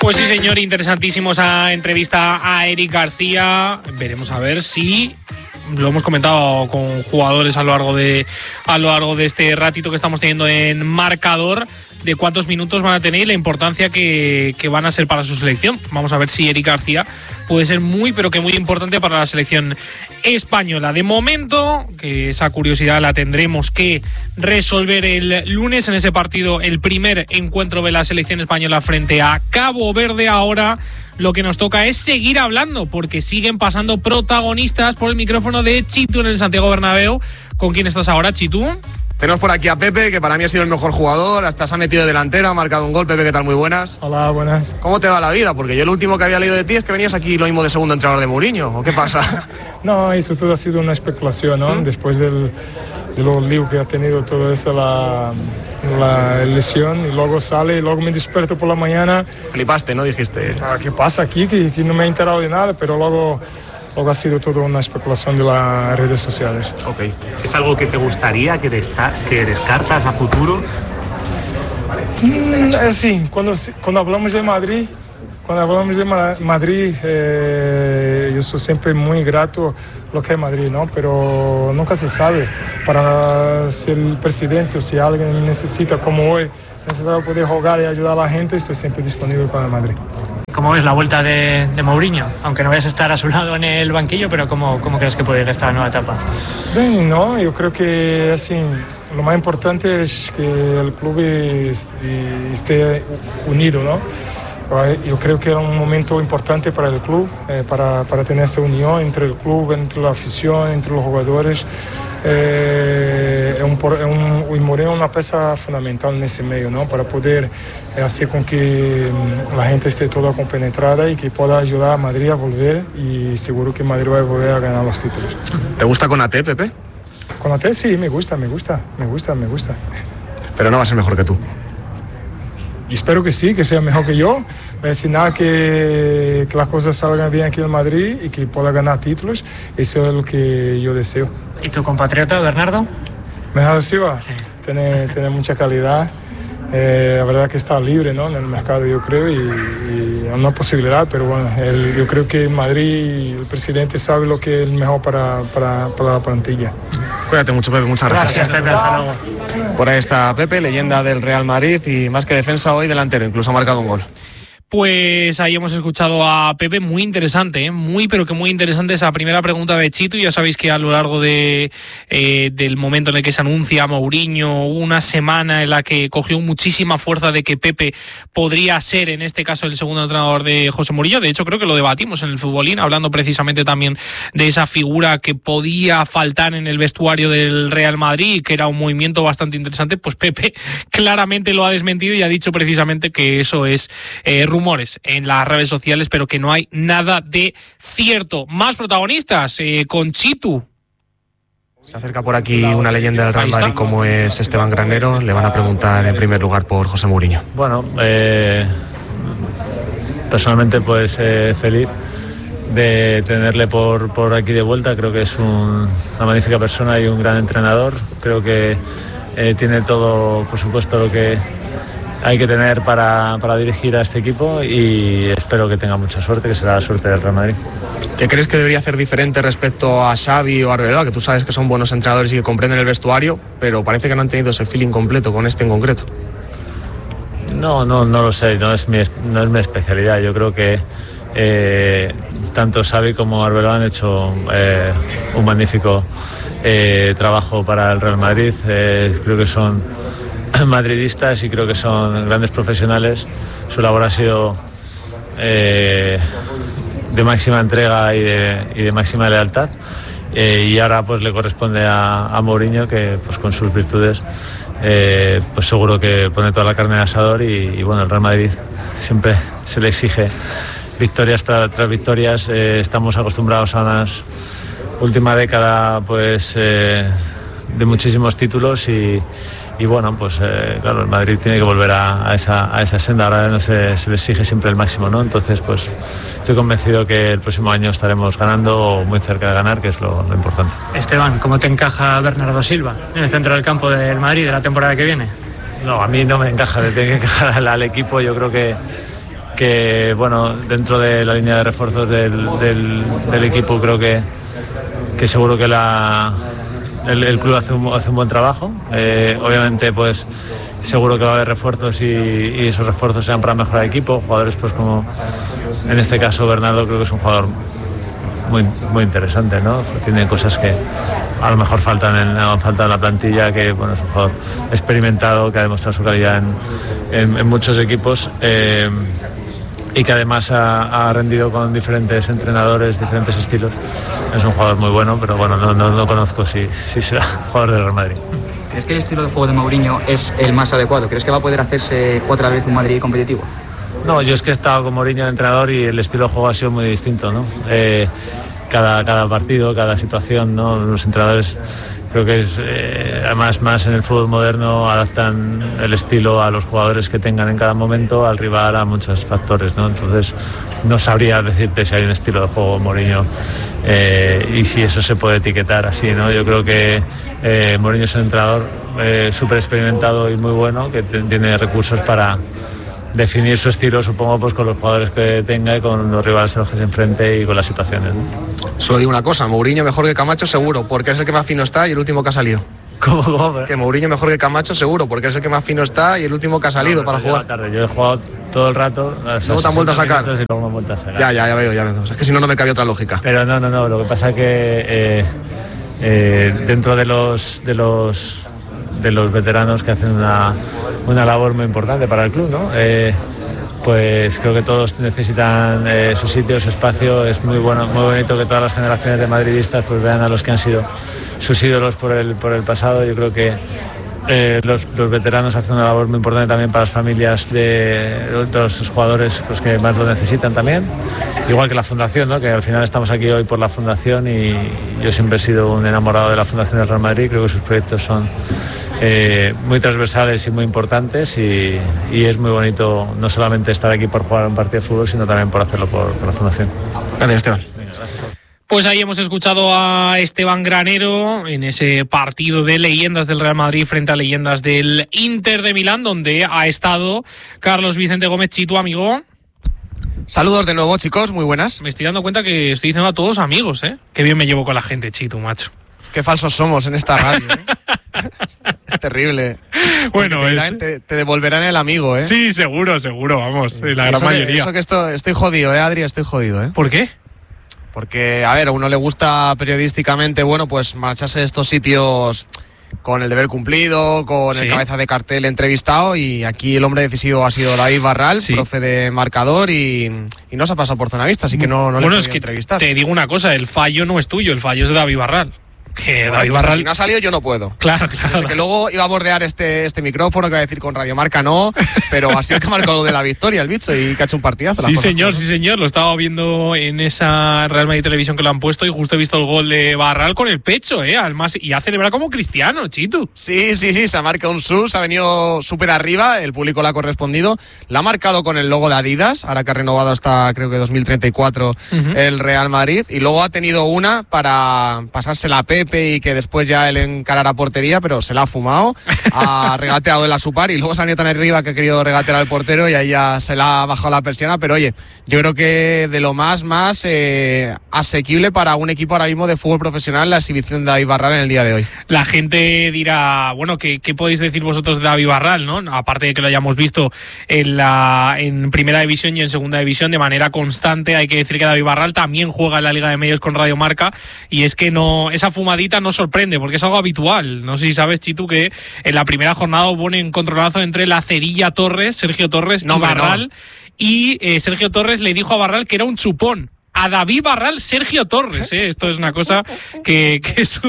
Pues sí, señor, interesantísimo esa entrevista a Eric García. Veremos a ver si, lo hemos comentado con jugadores a lo largo de este ratito que estamos teniendo en marcador, de cuántos minutos van a tener y la importancia que van a ser para su selección. Vamos a ver si Eric García puede ser muy, pero que muy importante para la selección española. De momento, que esa curiosidad la tendremos que resolver el lunes en ese partido, el primer encuentro de la selección española frente a Cabo Verde. Ahora lo que nos toca es seguir hablando, porque siguen pasando protagonistas por el micrófono de Chitu en el Santiago Bernabéu. ¿Con quién estás ahora, Chitu? Tenemos por aquí a Pepe, que para mí ha sido el mejor jugador, hasta se ha metido de delantera, ha marcado un gol. Pepe, ¿qué tal? Muy buenas. Hola, buenas. ¿Cómo te va la vida? Porque yo lo último que había leído de ti es que venías aquí lo mismo de segundo entrenador de Mourinho, ¿o qué pasa? No, eso todo ha sido una especulación, ¿no? Después de los líos que ha tenido toda esa la lesión, y luego sale, y luego me despierto por la mañana. Flipaste, ¿no? Dijiste. ¿Qué pasa aquí? Que no me he enterado de nada, pero luego ha sido toda una especulación de las redes sociales. Ok. ¿Es algo que te gustaría, que descartas a futuro? Sí, cuando hablamos de Madrid, yo soy siempre muy grato lo que es Madrid, ¿no? Pero nunca se sabe. Para ser el presidente o si alguien necesita, como hoy, necesita poder jugar y ayudar a la gente, estoy siempre disponible para Madrid. ¿Cómo ves la vuelta de Mourinho? Aunque no vayas a estar a su lado en el banquillo, pero ¿cómo crees que puede ir esta nueva etapa? Bien, ¿no? Yo creo que así, lo más importante es que el club esté unido, ¿no? Yo creo que era un momento importante para el club, para tener esa unión entre el club, entre la afición, entre los jugadores. Y Mourinho es una pieza fundamental en ese medio, ¿no? Para poder hacer con que la gente esté toda compenetrada y que pueda ayudar a Madrid a volver, y seguro que Madrid va a volver a ganar los títulos. ¿Te gusta Konaté, Pepe? Konaté sí, me gusta. Pero no va a ser mejor que tú. Y espero que sí, que sea mejor que yo. Va a decir nada que las cosas salgan bien aquí en Madrid y que pueda ganar títulos. Eso es lo que yo deseo. ¿Y tu compatriota, Bernardo? Bernardo Silva, sí. Tiene mucha calidad. La verdad que está libre, ¿no? En el mercado, yo creo, y es una posibilidad, pero bueno, yo creo que en Madrid el presidente sabe lo que es mejor para la plantilla. Cuídate mucho, Pepe, muchas gracias. Gracias, Pepe, hasta luego. Por ahí está Pepe, leyenda del Real Madrid y más que defensa hoy delantero, incluso ha marcado un gol. Pues ahí hemos escuchado a Pepe, muy interesante, muy pero que muy interesante esa primera pregunta de Chitu. Ya sabéis que a lo largo del momento en el que se anuncia Mourinho, una semana en la que cogió muchísima fuerza de que Pepe podría ser, en este caso, el segundo entrenador de José Mourinho. De hecho, creo que lo debatimos en el Futbolín, hablando precisamente también de esa figura que podía faltar en el vestuario del Real Madrid, que era un movimiento bastante interesante. Pues Pepe claramente lo ha desmentido y ha dicho precisamente que eso es rumores en las redes sociales, pero que no hay nada de cierto. Más protagonistas con Chitu. Se acerca por aquí una leyenda del Real Madrid como es Esteban Granero. Le van a preguntar en primer lugar por José Mourinho. Bueno, personalmente pues feliz de tenerle por aquí de vuelta. Creo que es una magnífica persona y un gran entrenador. Creo que tiene todo, por supuesto, lo que hay que tener para dirigir a este equipo, y espero que tenga mucha suerte, que será la suerte del Real Madrid. ¿Qué crees que debería hacer diferente respecto a Xavi o a Arbeloa, que tú sabes que son buenos entrenadores y que comprenden el vestuario, pero parece que no han tenido ese feeling completo con este en concreto? No lo sé, no es mi especialidad. Yo creo que tanto Xavi como Arbeloa han hecho un magnífico trabajo para el Real Madrid. Creo que son madridistas y creo que son grandes profesionales. Su labor ha sido de máxima entrega y de máxima lealtad, y ahora pues le corresponde a Mourinho, que pues con sus virtudes pues seguro que pone toda la carne en el asador, y bueno, el Real Madrid siempre se le exige victorias tras victorias. Estamos acostumbrados a una última década pues de muchísimos títulos, y bueno, pues claro, el Madrid tiene que volver a esa senda. Ahora no se le exige siempre el máximo, ¿no? Entonces, pues estoy convencido que el próximo año estaremos ganando o muy cerca de ganar, que es lo importante. Esteban, ¿cómo te encaja Bernardo Silva en el centro del campo del Madrid de la temporada que viene? No, a mí no me encaja, le tiene que encajar al equipo. Yo creo que que bueno, dentro de la línea de refuerzos del equipo creo que seguro que el club hace un buen trabajo. Obviamente pues seguro que va a haber refuerzos y esos refuerzos serán para mejorar el equipo. Jugadores pues como en este caso Bernardo, creo que es un jugador muy, muy interesante, ¿no? Tiene cosas que a lo mejor faltan en la plantilla, que bueno, es un jugador experimentado que ha demostrado su calidad en muchos equipos, y que además ha rendido con diferentes entrenadores, diferentes estilos. Es un jugador muy bueno, pero bueno, no conozco si será jugador del Real Madrid. ¿Crees que el estilo de juego de Mourinho es el más adecuado? ¿Crees que va a poder hacerse otra vez un Madrid competitivo? No, yo es que he estado con Mourinho de entrenador y el estilo de juego ha sido muy distinto, ¿no? Cada partido, cada situación, ¿no? Los entrenadores creo que es, además más en el fútbol moderno, adaptan el estilo a los jugadores que tengan en cada momento, al rival, a muchos factores, ¿no? Entonces no sabría decirte si hay un estilo de juego Mourinho y si eso se puede etiquetar así, ¿no? Yo creo que Mourinho es un entrenador súper experimentado y muy bueno, que tiene recursos para definir su estilo, supongo, pues con los jugadores que tenga y con los rivales a los que se enfrente y con las situaciones, ¿no? Solo digo una cosa, Mourinho mejor que Camacho seguro, porque es el que más fino está y el último que ha salido. ¿Cómo? Que Mourinho mejor que Camacho seguro, porque es el que más fino está y el último que ha salido para jugar. Yo he jugado todo el rato. Luego te han vuelto a sacar. Y luego me han vuelto a sacar. Ya veo. Es que si no me cabía otra lógica. Pero no. Lo que pasa es que dentro de los veteranos que hacen una labor muy importante para el club, ¿no? Pues creo que todos necesitan su sitio, su espacio. Es muy bueno, muy bonito que todas las generaciones de madridistas pues vean a los que han sido sus ídolos por el pasado. Yo creo que los veteranos hacen una labor muy importante también para las familias de todos los jugadores pues, que más lo necesitan también. Igual que la Fundación, ¿no? Que al final estamos aquí hoy por la Fundación y yo siempre he sido un enamorado de la Fundación del Real Madrid. Creo que sus proyectos son muy transversales y muy importantes y es muy bonito no solamente estar aquí por jugar un partido de fútbol, sino también por hacerlo por la Fundación. Gracias, Esteban. Pues ahí hemos escuchado a Esteban Granero en ese partido de leyendas del Real Madrid frente a leyendas del Inter de Milán, donde ha estado Carlos Vicente Gómez. Chitu, amigo. Saludos de nuevo, chicos, muy buenas. Me estoy dando cuenta que estoy diciendo a todos amigos, ¿eh? Qué bien me llevo con la gente, Chitu, macho. Qué falsos somos en esta radio, ¿eh? Es terrible. Bueno, te devolverán el amigo, ¿eh? Sí, seguro, vamos, la gran mayoría. Eso que estoy jodido, Adri, estoy jodido, ¿eh? ¿Por qué? Porque, a ver, a uno le gusta periodísticamente, bueno, pues marcharse de estos sitios con el deber cumplido, con el cabeza de cartel entrevistado, y aquí el hombre decisivo ha sido David Barral, profe de marcador, y no se ha pasado por zona vista, así que no le he podido entrevistar. Te digo una cosa, el fallo no es tuyo, el fallo es de David Barral. Que David Barral... Si no ha salido, yo no puedo. Claro. Yo sé que luego iba a bordear este micrófono, que iba a decir con Radio Marca no, pero ha sido el que ha marcado de la victoria el bicho y que ha hecho un partidazo. Sí, señor, lo estaba viendo en esa Real Madrid Televisión que lo han puesto y justo he visto el gol de Barral con el pecho, además, y ha celebrado como cristiano, Chitu. Sí, se ha marcado un sus, ha venido súper arriba, el público le ha correspondido, la ha marcado con el logo de Adidas, ahora que ha renovado hasta creo que 2034 el Real Madrid, y luego ha tenido una para pasársela a Pepe y que después ya él encarara portería, pero se la ha fumado, ha regateado él a su par y luego se ha venido tan arriba que ha querido regatear al portero y ahí ya se la ha bajado la persiana, pero oye, yo creo que de lo más asequible para un equipo ahora mismo de fútbol profesional la exhibición de David Barral en el día de hoy. La gente dirá, bueno, ¿qué podéis decir vosotros de David Barral, ¿no? Aparte de que lo hayamos visto en Primera División y en Segunda División de manera constante, hay que decir que David Barral también juega en la Liga de Medios con Radio Marca y es que esa fumadita no sorprende porque es algo habitual. No sé si sabes, Chitu, que en la primera jornada hubo un encontronazo entre la Cerilla Torres, Sergio Torres y Barral, y Sergio Torres le dijo a Barral que era un chupón. A David Barral, Sergio Torres, ¿eh? Esto es una cosa que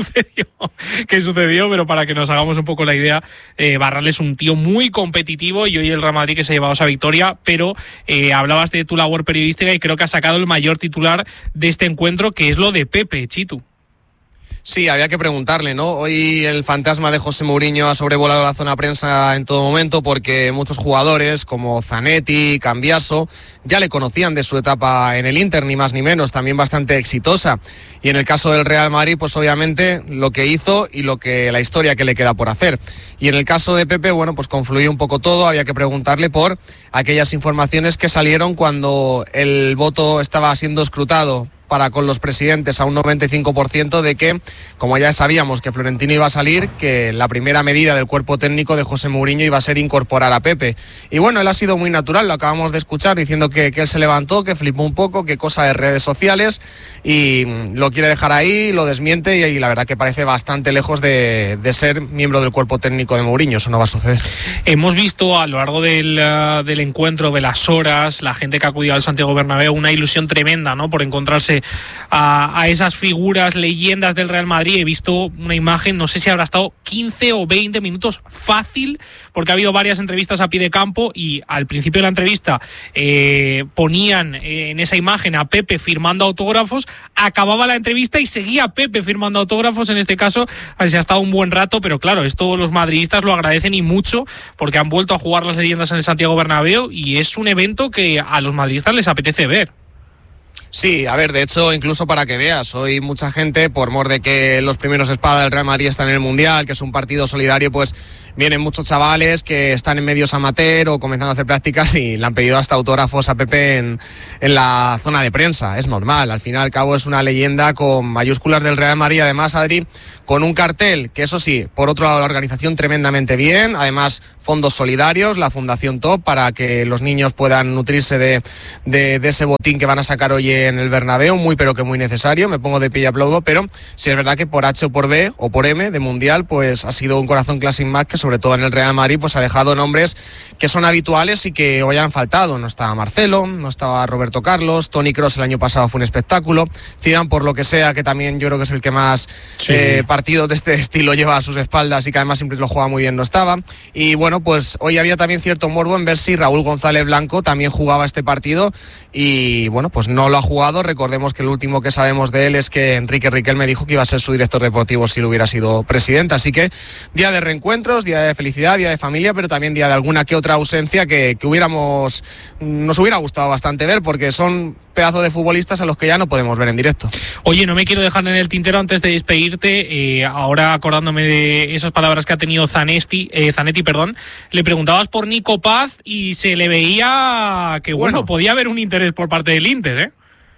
sucedió, pero para que nos hagamos un poco la idea, Barral es un tío muy competitivo y hoy el Real Madrid que se ha llevado esa victoria, pero hablabas de tu labor periodística y creo que has sacado el mayor titular de este encuentro, que es lo de Pepe, Chitu. Sí, había que preguntarle, ¿no? Hoy el fantasma de José Mourinho ha sobrevolado la zona prensa en todo momento porque muchos jugadores como Zanetti, Cambiaso, ya le conocían de su etapa en el Inter, ni más ni menos, también bastante exitosa. Y en el caso del Real Madrid, pues obviamente lo que hizo y la historia que le queda por hacer. Y en el caso de Pepe, bueno, pues confluye un poco todo, había que preguntarle por aquellas informaciones que salieron cuando el voto estaba siendo escrutado para con los presidentes a un 95% de que, como ya sabíamos que Florentino iba a salir, que la primera medida del cuerpo técnico de José Mourinho iba a ser incorporar a Pepe. Y bueno, él ha sido muy natural, lo acabamos de escuchar, diciendo que él se levantó, que flipó un poco, que cosa de redes sociales, y lo quiere dejar ahí, lo desmiente, y la verdad que parece bastante lejos de ser miembro del cuerpo técnico de Mourinho. Eso no va a suceder. Hemos visto a lo largo del encuentro, de las horas, la gente que ha acudido al Santiago Bernabéu, una ilusión tremenda, ¿no?, por encontrarse a esas figuras, leyendas del Real Madrid. He visto una imagen, no sé si habrá estado 15 o 20 minutos fácil, porque ha habido varias entrevistas a pie de campo y al principio de la entrevista ponían en esa imagen a Pepe firmando autógrafos, acababa la entrevista y seguía Pepe firmando autógrafos. En este caso se ha estado un buen rato, pero claro, esto los madridistas lo agradecen y mucho, porque han vuelto a jugar las leyendas en el Santiago Bernabéu y es un evento que a los madridistas les apetece ver. Sí, a ver, de hecho, incluso para que veas, hoy mucha gente, por mor de que los primeros espadas del Real Madrid están en el Mundial, que es un partido solidario, pues vienen muchos chavales que están en medios amateur o comenzando a hacer prácticas y le han pedido hasta autógrafos a Pepe en la zona de prensa. Es normal, al fin y al cabo es una leyenda con mayúsculas del Real Madrid, además, Adri, con un cartel que, eso sí, por otro lado la organización tremendamente bien, además fondos solidarios, la Fundación Top, para que los niños puedan nutrirse de ese botín que van a sacar hoy en el Bernabéu, muy pero que muy necesario, me pongo de pie y aplaudo, pero sí es verdad que por H o por B o por M de Mundial, pues ha sido un corazón Classic Match que sobre todo en el Real Madrid pues ha dejado nombres que son habituales y que hoy han faltado. No estaba Marcelo, no estaba Roberto Carlos, Toni Kroos el año pasado fue un espectáculo, Zidane por lo que sea, que también yo creo que es el que más partidos de este estilo lleva a sus espaldas y que además siempre lo juega muy bien, no estaba. Y bueno, pues hoy había también cierto morbo en ver si Raúl González Blanco también jugaba este partido y bueno, pues no lo ha jugado. Recordemos que lo último que sabemos de él es que Enrique Riquelme dijo que iba a ser su director deportivo si lo hubiera sido presidente, así que día de reencuentros, día de felicidad, día de familia, pero también día de alguna que otra ausencia que nos hubiera gustado bastante ver, porque son pedazos de futbolistas a los que ya no podemos ver en directo. Oye, no me quiero dejar en el tintero antes de despedirte, ahora acordándome de esas palabras que ha tenido Zanetti, le preguntabas por Nico Paz y se le veía que bueno, podía haber un interés por parte del Inter, ¿eh?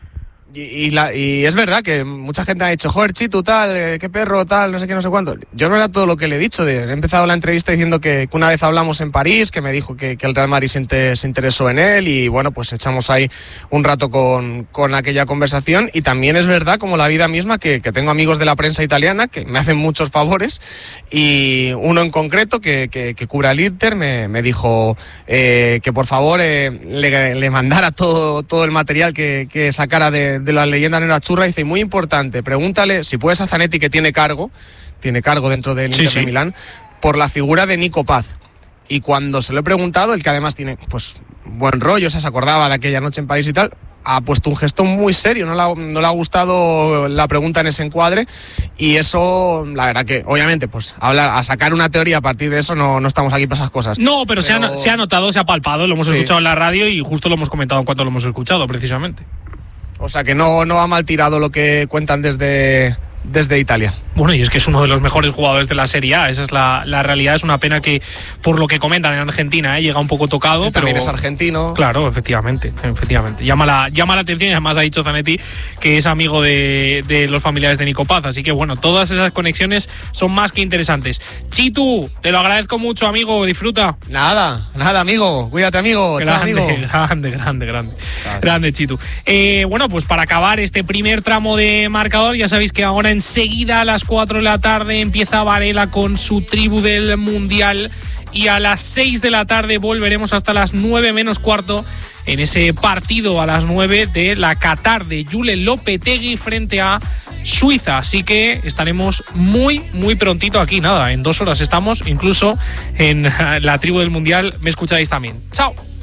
Y es verdad que mucha gente ha dicho, joder, Chitu, tal, qué perro, tal, no sé qué, no sé cuánto. Yo no era todo lo que le he dicho. He empezado la entrevista diciendo que una vez hablamos en París, que me dijo que el Real Madrid se interesó en él y bueno, pues echamos ahí un rato con aquella conversación. Y también es verdad, como la vida misma, que tengo amigos de la prensa italiana que me hacen muchos favores y uno en concreto que cubra el Inter me dijo que por favor le mandara todo el material que sacara de la leyenda negra churra. Dice, muy importante, pregúntale si puedes a Zanetti, que tiene cargo dentro del Inter de Milán, por la figura de Nico Paz. Y cuando se lo he preguntado, el que además tiene pues buen rollo, se acordaba de aquella noche en París y tal, ha puesto un gesto muy serio, no le ha gustado la pregunta en ese encuadre, y eso, la verdad que, obviamente, pues a sacar una teoría a partir de eso no estamos aquí para esas cosas. No, pero se ha notado, se ha palpado, lo hemos escuchado en la radio y justo lo hemos comentado en cuanto lo hemos escuchado, precisamente. O sea que no va mal tirado lo que cuentan desde Italia. Bueno, y es que es uno de los mejores jugadores de la Serie A, esa es la realidad. Es una pena que, por lo que comentan en Argentina, llega un poco tocado. También es argentino. Claro, efectivamente. Llama la atención, y además ha dicho Zanetti que es amigo de los familiares de Nico Paz. Así que bueno, todas esas conexiones son más que interesantes. Chitu, te lo agradezco mucho, amigo, disfruta. Nada, amigo, cuídate, amigo. Grande, chao, amigo. Grande, Chitu. Bueno, pues para acabar este primer tramo de marcador, ya sabéis que ahora enseguida a las 4 de la tarde empieza Varela con su tribu del Mundial y a las 6 de la tarde volveremos hasta las 9 menos cuarto en ese partido a las 9 de la Qatar de Julen Lopetegui frente a Suiza. Así que estaremos muy, muy prontito aquí. Nada, en 2 horas estamos, incluso en la tribu del Mundial me escucháis también. ¡Chao!